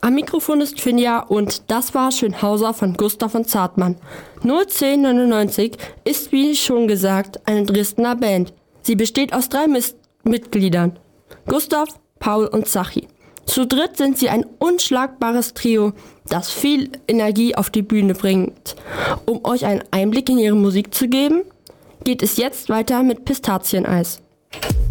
Am Mikrofon ist Finja und das war Schönhauser von Gustav und Zartmann. 01099 ist, wie schon gesagt, eine Dresdner Band. Sie besteht aus 3 Mitgliedern: Gustav, Paul und Zachi. Zu dritt sind sie ein unschlagbares Trio, das viel Energie auf die Bühne bringt. Um euch einen Einblick in ihre Musik zu geben, geht es jetzt weiter mit Pistazieneis.